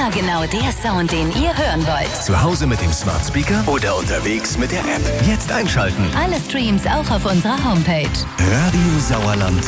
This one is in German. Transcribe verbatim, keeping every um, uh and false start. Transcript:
Immer genau der Sound, den ihr hören wollt. Zu Hause mit dem Smart Speaker oder unterwegs mit der App. Jetzt einschalten. Alle Streams auch auf unserer Homepage. radio sauerland